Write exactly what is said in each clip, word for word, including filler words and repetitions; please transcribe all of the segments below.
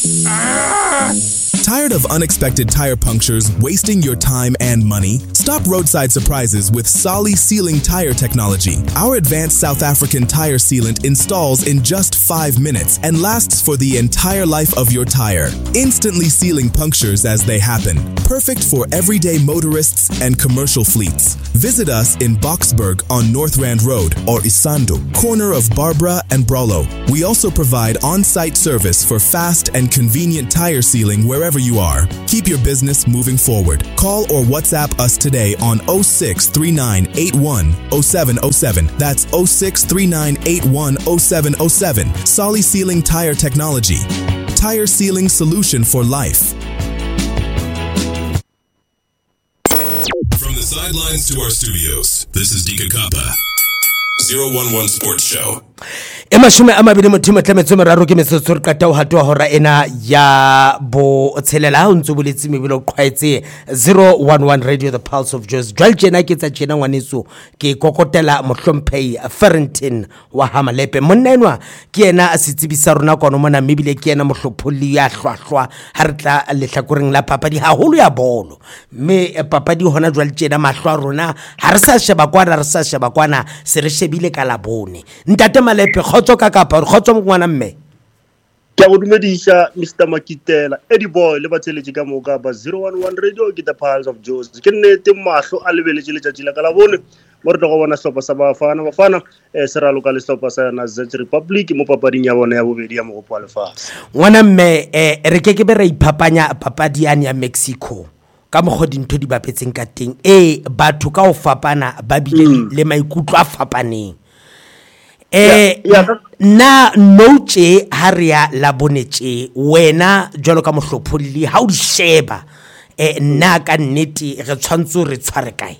Tired of unexpected tire punctures wasting your time and money? Stop roadside surprises with Solly Sealing Tire Technology. Our advanced South African tire sealant installs in just five minutes and lasts for the entire life of your tire, instantly sealing punctures as they happen. Perfect for everyday motorists and commercial fleets. Visit us in Boksburg on North Rand Road or Isando, corner of Barbara and Brolo. We also provide on-site service for fast and convenient tire sealing wherever you are. Keep your business moving forward. Call or WhatsApp us today on oh six three nine eight one oh seven oh seven. That's oh six three nine eight one oh seven oh seven. Solly Sealing Tire Technology. Tire sealing solution for life. From the sidelines to our studios, this is Dika Kappa. zero one one Sports Show. Emashome amabili motho tlametse meraro ke metsotso re qata ho hatwa hora ena ya bo tshelela ha ntse boletse mebile o qhwaetse zero one one Radio, the pulse of Joes. Jwale tjena ke tsa tjena ngwaneso ke kokotela mohlomphehi Ferrington wa Hamalepe monenwa ke yena a setsibisa rona kono mona mebile ke yena mohlopholi ya hlwahlwa ha re tla lehlakoreng la papadi haholo ya bolo me papadi hona jwale tjena mahlwa rona ha re sa sheba kwana re sa sheba kwana se re shebile ka labone ntate Malepe khotso ka kapa khotso ngwana mme ke go dumedisha Mister Makitela Eddie Boy le batseletsi ka moka ba zero one one Radio ke the pulse of Joes ke nnete mahlo a lebeletse letšatši la ka labone mo re go bona hlopa sa bafana bafana eh se ra loka le hlopa sa na Z Republic mo papading ya bona ya bobedi ya mogopo wa lefatshe ngwana mme eh re ke ke be ra iphapanya papadi ya Mexico ka mogho dintho di bapetseng ka teng eh batho ka o fapana ba bile le maikutlo a fapaneng eh na noche haria labonetse wena jalo ka mohlopholi ha o di sheba eh nna ka nnete re tshwantse re tshware kae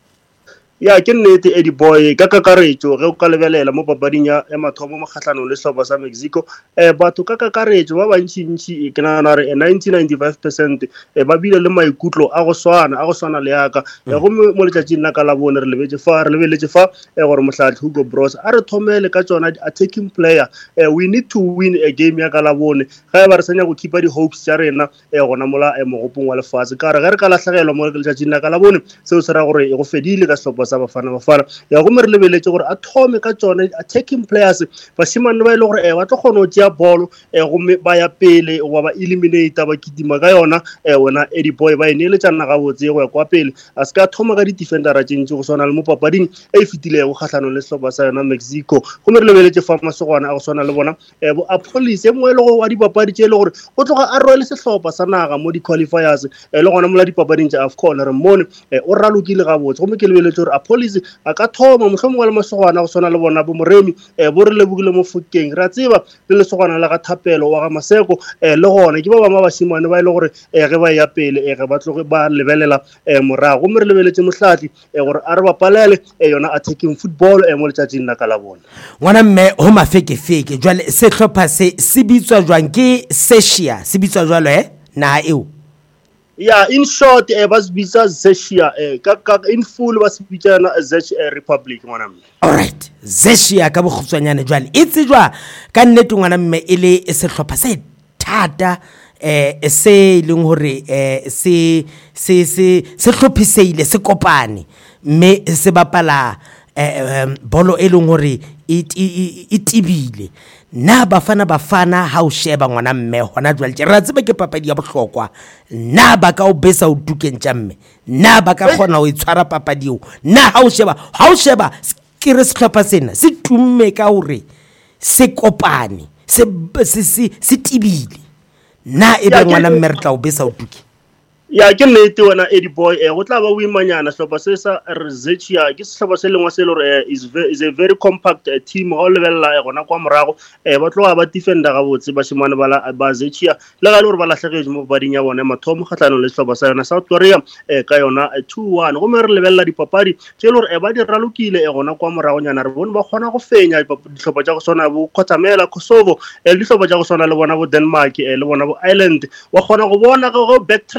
ya ke nnete Eddie Boy ka kakaretso ge o ka lebelela mo papading ya mathomo mo kgatlhanong le hlopa sa Mexico eh batho ka kakaretso ba bantšintši ke nana re ninety-five percent e ba bile le maikutlo a go swana a go swana le yaka ya go mo letšatšing la ka la bone re lebetse fa re lebeletse fa e gore mohlathi Hugo Bros a re thomele ka tsona attacking player eh we need to win a game ya ka la bone ga ba re senya go keepa di hopes tša rena e gona mola e mogopong wa lefatshe ka re ge re ka lahlagelwa mo letšatšing la ka la bone seo se ra gore e go fedile ka hlopa sa bafana bafana ya go mere lebeletse gore a thome ka tsone attacking players bashimane ba ile gore eh ba tlo gona o tšea bolo eh go ba ya pele wa ba eliminate ba kitima ka yona eh wena Eddie Boy ba ine le tsana ga botse go ya kwa pele a ska thoma ka di defender a tšentše go swana le mo papading e fitile go kgatlhanong le hlopa sa yona Mexico go mere lebeletse fa masogwana a go swana le bona eh bo a police mo ile go wa di papadi tše le gore o tloga a roele sehlopa sa naga mo di qualifiers eh le gona mola di papading tša AFCON re mmone eh o ralokile ga botse go me ke lebeletse gore a police a ka thoma mohlomongwa le masogwana go swana le bona bo moremi eh bo re lebogile mo Fokeng ra tseba le lesogwana la ga Thapelo wa ga Maseko eh le gona ke ba ba mabasimane ba ile gore eh ge ba ya pele eh ge ba tloge ba lebelela eh morago mo re lebeletse mohlahli eh gore a re ba palele eh yona attacking football eh mo letšatšing la ka la bona ngwana mme ho mafeke feke jwale se hlopha se se bitswa jwang ke Sechia se bitswa jwalo eh na eo yeah in short eh ba sbitsa Zechia eh ka in full ba sbitsana Zechia Republic ngwana mme all right Zechia ka bokhutswanyane jwale e tsejwa ka nnete ngwana mme ile se hlopha se thata eh se leng hore eh se se se se hlophiseile se kopane mme se bapala eh bolo e leng hore e tibile na bafana bafana ha o sheba ngwana mme hona jwale re tsebe ke papadi ya bohlokwa na ba ka o besa o tukeng tša mme na ba ka kgona o itshwara papadi o na ha o sheba ha o sheba ke re sehlopha sena se tumme ka hore se kopane se se se tibile na e be ngwana mme re tla o besa o tuke ya ke nnete wena Eddie Boy eh go tla ba o imanyana hlopa se sa Zechia ke sehlopa se lengwa se le gore is is a very compact uh, team go lebella gona kwa morago eh ba tloga ba defender ga botse ba shimane ba ba Zechia le ga le gore ba lahlagetse mo bading ya bona mathomo kgatlano le hlopa sa yona South Korea eh ka yona two one go mere lebella dipapadi tše le gore e ba di ralokile e gona kwa morago nyana re bone ba kgona go fenya dihlopa tša go sona bo Khotamela Kosovo eh dihlopa tša go sona le bona bo Denmark eh le bona bo Ireland wa kgona go bona go backtracker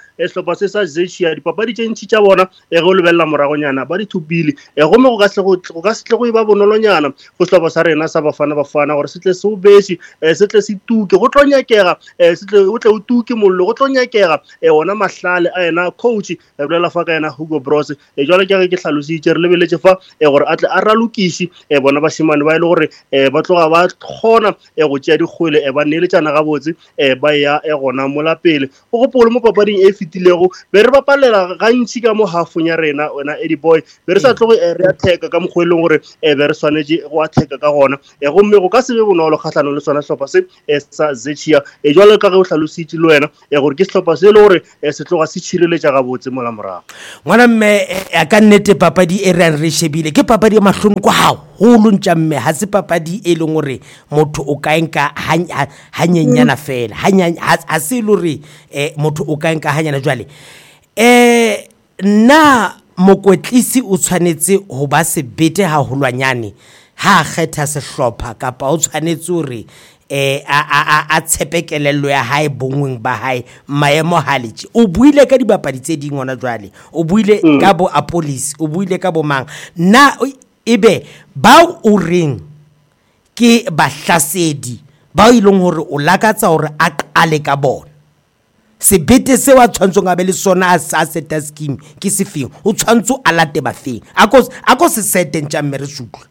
e sehlopha se sa Zechia dipapadi tše ntši tša bona e go lebella moragonyana ba di thupile e gomme go ka se go ka se tle go e ba bonolonyana go sehlopha sa rena sa Bafana Bafana gore se tle se o bese se tle se tuke go tlo nyakega se tle o tle o tuke mollo go tlo nyakega e ona mahlale a ena coach e bolela fa ka ena Hugo Broos e jwale ke ke hlalositše re lebeletse fa e gore a tle a ralukiše e bona bashimane ba ile gore e ba tloga ba kgona e go tšea dikgwele e ba neeletsana gabotse e ba ya e gona mola pele go gopole mo papading e fetilego be re bapalela gantši ka mo hafong ya rena wena Eddie Boy be re sa tlogo e re attack ka mokgweleng gore e be re swanetse go attack ka gona e gomme go ka se be bonolo kgatlhanong le sona sehlopha se e sa Zechia e jwale ka ge o hlalositše le wena e gore ke sehlopha se le gore se tloga se tšhireletša gabotse mola morago ngwana mme a ka nnete papadi e re re shebile ke papadi ya mahlonoko haholo ntša mme ha se papadi e leng gore motho o ka enka hanyenyana fela ha se le gore motho o ka enka hanyana jwale eh na mokwetlisi o tshwanetse ho ba se bete haholwanyane ha kgetha sehlopha kapa o tshwanetse hore eh a a a tshepekelelo ya hae bongweng ba hae maemo haletse o buile ka dibapadi tse ding ona jwale o buile ka bo Apolis o buile ka bo mang na ebe ba o reng ke bahlasedi ba ileng hore o lakatsa hore a qale ka bona sebete se wa tshwantsong a be le sona a sa seta scheme ke sefeng o tshwantso a late ba feng a go a go se sete ntša mme re sutlwe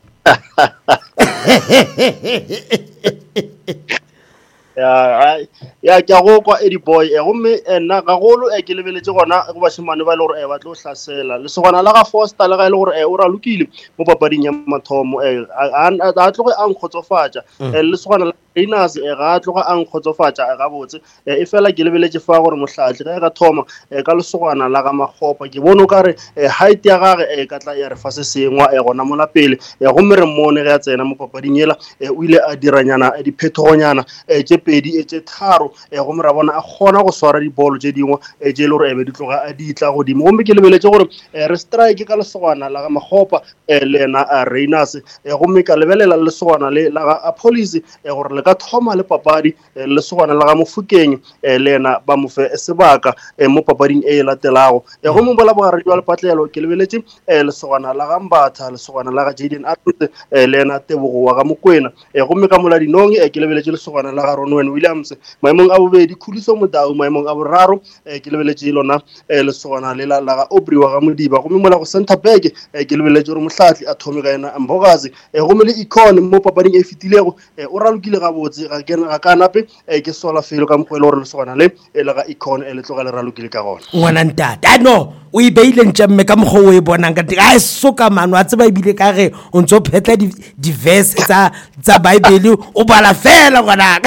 ya ya ke go kwa Eddie Boy e gomme nna ga golo e ke lebeletse gona go bashimane ba le gore e ba tlo hlasela le sogana la ga Foster le ga ile gore e o ra lokile mo papading ya mathomo e a tloge a nkgotsofatša le sogana la Reyners e ga tloga a nkgotsofatša ga botse e fela ke lebeletse fa gore mohlatle ga ka thoma ka le sogana la ga Makgopa ke bona ka re height ya gage e ka tla ya re fa se sengwa e gona mola pele e gomme re mmone ga tsena mo papading ela o ile a diranyana di phethogonyana e tše pedi e tše tharo e gomme ra bona a kgona go swara di ball tše dingwe e tše le gore e be di tloga a di tla godimo gomme ke lebeletse gore re strike ka le sogana la ga Makgopa le ena Reyners e gomme ka lebelela le sogana le la ga Police e gore le ka thoma le papadi le sogana la ga Mofokeng le ena ba mo fe sebaka mo papading e latelago e gomme bola ba re jwa le patlelo ke lebeletse le sogana la ga Mbatha le sogana la ga Jaden Arthur le ena Tebogo wa ga Mokwena e gomme ka mola dinong e ke lebeletse le sogana la ga Ronwen Williams maemong a bobedi Khuliso Modau maemong a boraro ke lebeletse lona le sogana le la ga Aubrey wa ga Modiba gomme mola go center back ke lebeletse gore mohlahli a thome ka ena Mbogazi e gomme le Icon mo papading e fitilego o ralukile ga botse ga ke ga ka nape ke sola felo ka mkhwelo gore le sogana le le ga Icon e le tloga le ralukile ka gona ngwana ntata no o e beile ntšamme ka mokgo o e bonang ka teng a e soka mano a tseba ebile ka ge o ntse o phetla di verse tsa tsa Bible o bala fela ngwana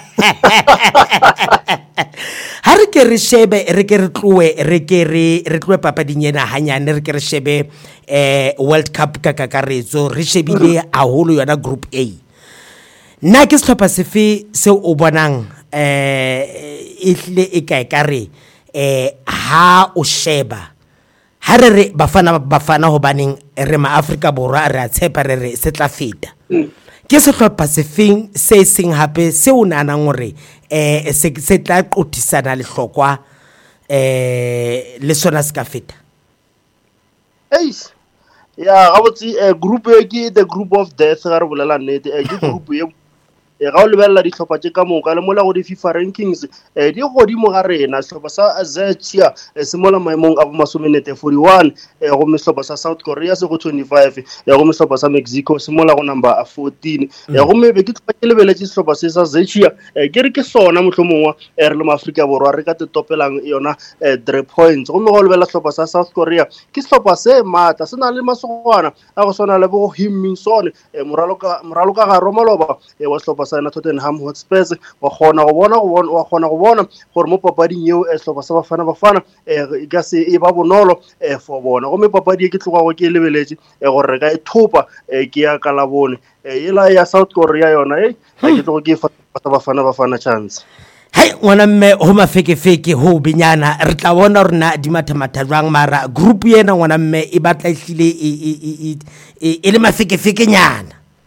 ha re ke re shebe re ke re tloe re ke re re tloe papading ena hanyane re ke re shebe eh World Cup ka kakaretso re shebile a holo yona group A nna ke sehlopha sefe se o bonang eh ihle e ka ekare eh ha o sheba ha re re bafana bafana ho baneng re ma Afrika borwa re a tshepa re re se tla feta ke sehlopha sefeng se seng hape se o nanang gore eh se se tla qotisana le hlokwa eh le sona se ka feta eish ya ga botse group e ke the group of death ga re bolela nnete e ke group e e ga o lebella dihlopha tše ka moka le mola go di FIFA rankings eh di godimo ga rena sehlopha sa Zechia se mola maemong a bo masomenete forty-one e go mehlopha sa South Korea se go twenty-five e go mehlopha sa Mexico se mola go number fourteen e go me be ke tloga ke lebeletse sehlopha se sa Zechia ke re ke sona mohlomongwa e re le maAfrika borwa re ka te topelang yona three points go me go lebella sehlopha sa South Korea ke sehlopha se mata se na le masogwana a go sona le bo Heung Min Son moralo ka moralo ka ga Romaloba e wa sehlopha sa Tottenham Hotspur wa gona go bona go bona wa gona go bona gore mo papading eo e sehlopha sa Bafana Bafana e ka se e ba bonolo e for bona go me papadi ke tloga go ke lebeletse e gore re ka e thopa ke ya kalabone e la ya South Korea yona e ke tloga ke fa Bafana Bafana chance hai ngwana mme ho mafekefeke ho benyana re tla bona rena di mathamatha jwang mara group yena ngwana mme e batla ehlile e e le mafekefeke nyana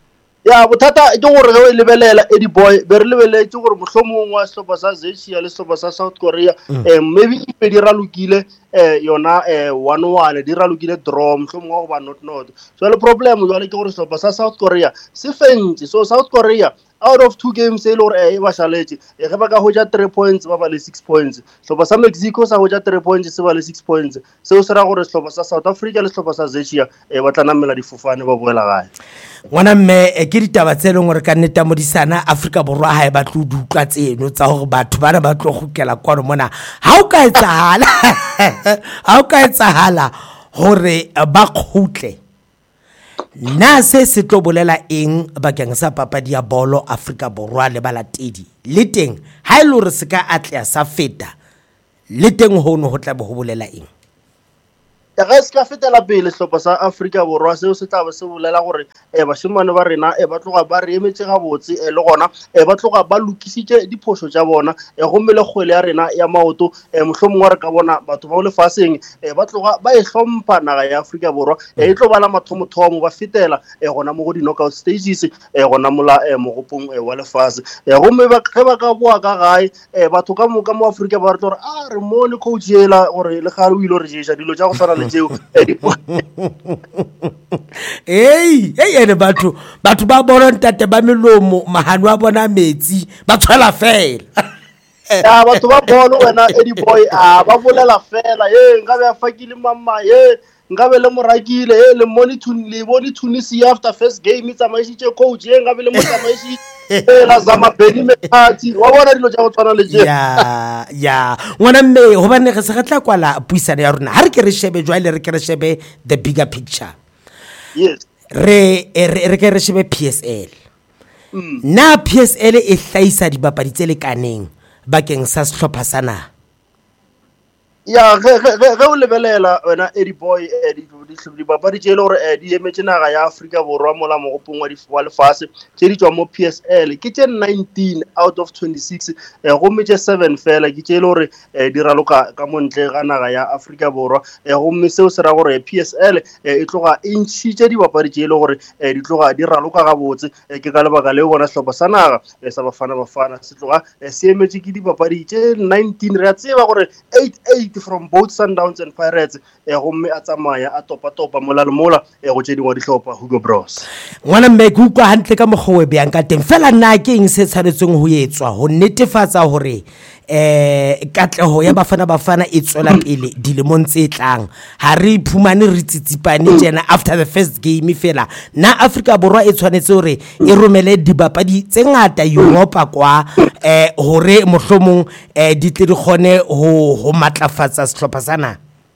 ya bothata ke gore ge o lebelela Eddie Boy be re lebeletse gore mohlomong wa sehlopha sa Zechia le sehlopha sa South Korea eh maybe e di ralukile eh yona eh one one di ralukile draw mohlomong wa go ba not not so le problem jwale ke gore sehlopha sa South Korea se fentse so South Korea out of two games e le gore e ba shaletse e ge ba ka hoja three points ba ba le six points sehlopha sa Mexico sa hoja three points se ba le six points seo se ra gore sehlopha sa South Africa le sehlopha sa Zechia e ba tla namela difofane ba boela gae ngwana mme ke ditaba tse leng gore ka nneta modisana Afrika Borwa ha e ba tlo dutla tseno tsa gore batho bana ba tlo gokela kwano mona ha o ka etsahala ha o ka etsahala gore ba khutle na se se tlo bolela eng bakeng sa papadi ya bolo Afrika Borwa le balatedi le teng ha ile re se ka atleya sa feta le teng ho no ho tla bo ho bolela eng ya ga se ka fetela pele sehlopha sa Afrika Borwa seo se tla ba se bolela gore e bashimane ba rena e ba tloga ba re emetse ga botse e le gona e ba tloga ba lokisitse diphoso tša bona e gommele kgwele ya rena ya maoto e mohlomong wa re ka bona batho ba o lefaseng e ba tloga ba e hlompha naga ya Afrika Borwa e tlo bala mathomothomo ba fetela e gona mo go di knockout stages e gona mola e mogopong e wa lefase e gomme ba ge ba ka boa ka gae e batho ka mo ka mo Afrika ba re tlo re a re mone coach ela gore le ga re o ile re jeja dilo tša go tshwana le hey hey ene batho batho ba bona ntate ba melomo mahano a bona metsi ba tshwala fela ya batho ba bolo wena Eddie Boy a ba bolela fela ye ngabe a fakile mama ye ngabe le morakile ye le monitor le boni Tunisia after first game it's amaishitse coach ye ngabe le motamaishi la zama beni methati wa bona dilo tša go tshwana le je ya ya ngwana mme ho bane re se ga tla kwala puisana ya rona ha re ke re shebe jwale re ke re shebe the bigger picture yes re re ke re shebe P S L na P S L e hlaisa dibapadi tse lekaneng bakeng sa sehlopha sana ya ge ge o lebelela wena Eddie Boy di bapadi tše le gore di emetse naga ya Afrika Borwa mola mogopong wa lefase tše di tšwa mo P S L ke tše nineteen out of twenty-six gomme tše seven fela ke tše le gore di raloka ka montle ga naga ya Afrika Borwa gomme seo se ra gore P S L e tloga e ntšhitše dibapadi tše le gore di tloga di raloka gabotse ke ka lebaka leo bona sehlopha sa naga sa Bafana Bafana se tloga se emetse ke dibapadi tše nineteen re a tseba gore eight eight from both Sundowns and Pirates e gomme a tsamaya a topa topa mola le mola e go tšedi wa dihlopha Hugo Bros ngwana mme ke utlwa hantle ka mogwe beang ka teng fela nna ke eng se tshwanetseng ho etswa ho netefatsa hore eh katleho ya Bafana Bafana e tswela pele dilemong tse tlang ha re iphumane re tsitsipane tjena after the first game fela na Afrika Borwa e tshwanetse hore e romele dibapadi tse ngata Europa kwa eh hore mohlomong eh di tle di khone ho ho matlafatsa sehlopha sana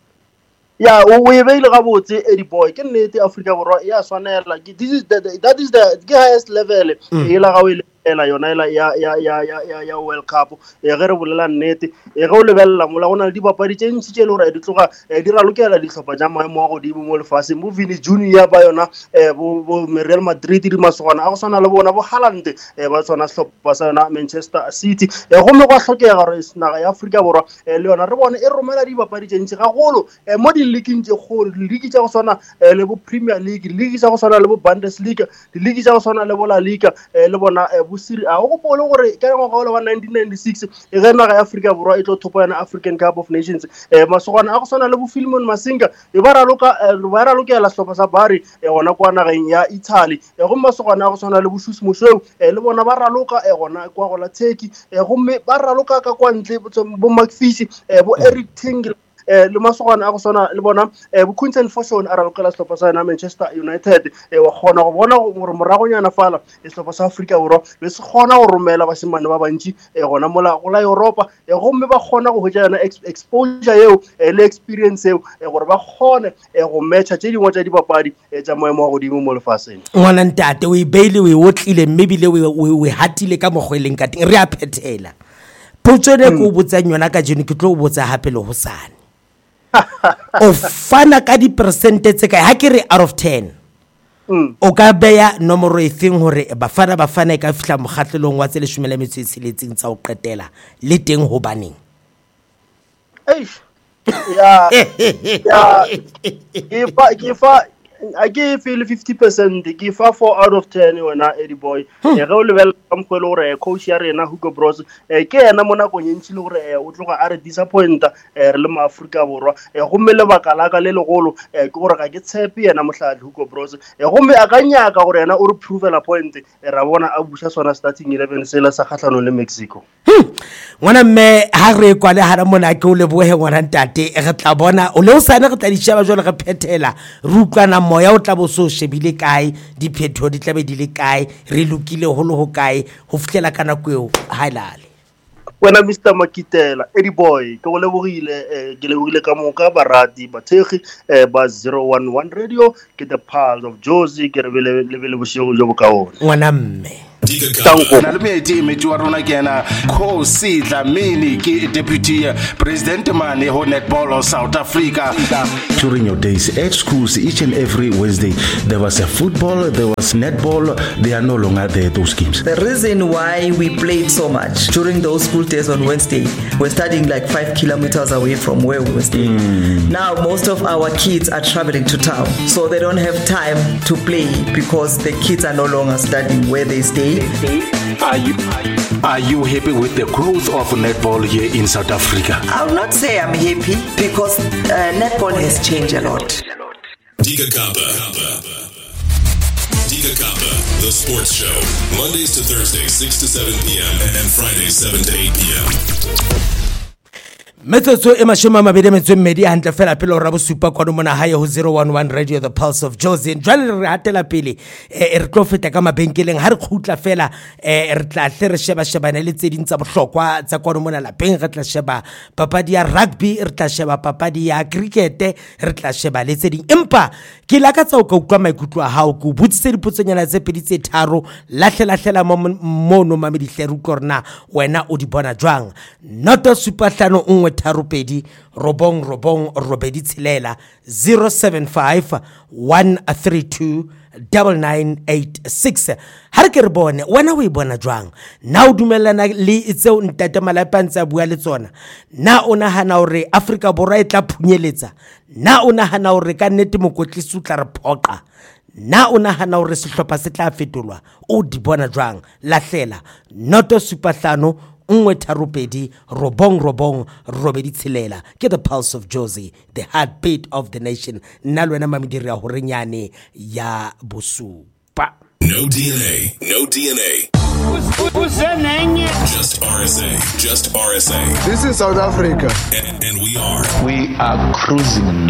ya o e beile gabotse Eddie Boy ke nnete Afrika Borwa ya swanela this is the, that is the, the highest level e la ga o ile ela yona ela ya ya ya ya ya World Cup e ge re bolela nnete e ge o lebella mola gona le dibapadi tše ntši tše le gore di tloga di ralokela dihlopha tša maemo a godimo mo lefase mo Vini Junior ba yona bo Real Madrid di masogana a go swana le bona bo Haaland ba tsona sehlopha sa yona Manchester City e gomme go hlokega gore naga ya Afrika Borwa le yona re bone e romela dibapadi tše ntši gagolo mo di-leagueng tše kgolo di-league tša go swana le bo Premier League di-league tša go swana le bo Bundesliga di-league tša go swana le bo La Liga le bona busiri a go pole gore ka ngwaga wa nineteen ninety-six e ge naga ya Afrika Borwa e tlo thopa yana African Cup of Nations e masogana a go swana le bo Philemon Masinga e ba raloka ba ralokela sehlopha sa Bari e gona kwa nageng ya Italy e go masogana a go swana le bo Shus Moshweu e le bona ba raloka e gona kwa go la Turkey e gomme ba raloka ka kwa ntle bo McFish e bo Eric Tingle eh le masogana a go sona le bona eh bo Quinton Foshon a ralokela sehlopha sa yona Manchester United e wa gona go bona gore moragonyana fala e sehlopha sa Afrika Borwa le se gona go romela basimane ba bantši e gona mola go la Europa e gomme ba gona go hwetša yona exposure yeo le experience yeo e gore ba gone e go matcha tše dingwe tša dibapadi tša maemo a godimo mo lefaseng ngwana ntate o e beile o e otlile mme bile o e hatile ka mogweleng ka teng re a phethela potso ne go botsa nyona ka jeno ke tlo o botsa hape le go sane o fana ka di percent tse kae ha ke re out of ten o ka beya nomoro e feng hore Bafana Bafana ka fihla mokgatlelong wa tse leshome le metso e tsheletseng tsa o qetela le teng ho baneng eish ya ya ke fa ke fa I give feel fifty percent ke fa four out of ten wena Eddie boy e ge o lebella ka mkhwele gore coach ya rena Hugo Broos e ke ena mo nako nyentsi le gore o tloga a re disappointa re le ma Africa borwa e gomme le bakalaka le legolo ke gore ga ke tshepe yena mohladi Hugo Broos e gomme a ka nyaka gore yena o re prove la point ra bona a busha sona starting eleven sela sa khatlano le Mexico. Ngwana mme ha re kwa le hara mona ke o le bohe ngwana ntate re tla bona o le o sana re tla di sheba jole re phethela re utlwana moya o tla bo so shebile kae di phetho di tlabe di le kae re lokile ho lo ho kae ho fihlela kana kweo hailale wena Mister Makitela Eddie boy ke go lebogile ke lebogile ka moka barati bathegi ba zero one one radio ke the pulse of Josie ke re le le bosigo jo bokaone ngwana mme na le meti meti wa rona ke na Khosi Dlamini ke deputy president mane ho netball of South Africa. During your days at schools each and every Wednesday there was a football, there was netball, they are no longer there, those games. The reason why we played so much during those school days on Wednesday, we're studying like five kilometers away from where we were staying. Mm. Now most of our kids are traveling to town, so they don't have time to play because the kids are no longer studying where they stay. Are you, are you happy with the growth of netball here in South Africa? I will not say I'm happy because uh, netball has changed a lot. Dika Kappa. Dika Kappa, the sports show. Mondays to Thursdays, six to seven p.m. and Fridays, seven to eight p.m. Metsotso e mashome a mabedi metso mmedi hantle fela pele ra bosupa kwa mona hae ho zero one one radio the pulse of Josie jwale re hatela pele e re tlo feta ka mabenkeleng ha re khutla fela e re tla hle re sheba shebana le tse ding tsa bohlokwa tsa kwa mona lapeng re tla sheba papadi ya rugby re tla sheba papadi ya cricket re tla sheba le tse ding empa ke la ka tsa o ka utlwa maikutlo a hao go butsitse dipotsonyana tse pedi tse tharo lahlela hlela mo no mamedi hle re utlorna wena o di bona jwang noto super hlano nngwe tharo pedi robong robong robedi tshelela zero seven five one three two nine nine eight six ha re ke re bone wena o e bona jwang na o dumellana le tseo ntate Malapa ntse a bua le tsona na o nahana hore Afrika Borwa e tla phunyeletsa na o nahana hore ka nnete mokotlisi o tla re phoqa na o nahana hore sehlopha se tla fetolwa o di bona jwang lahlela noto super hlano nngwe tharo pedi robong robong robedi tshelela ke the pulse of Josie, the heartbeat of the nation nna lwena mamediri ya hore nyane ya bosupa. No D N A, no D N A. Just R S A, just R S A. This is South Africa. And, and we are. We are cruising now.